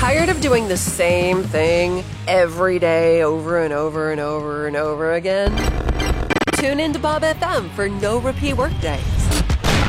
Tired of doing the same thing every day over and over and over and over again? Tune in to Bob FM for No Repeat Workday.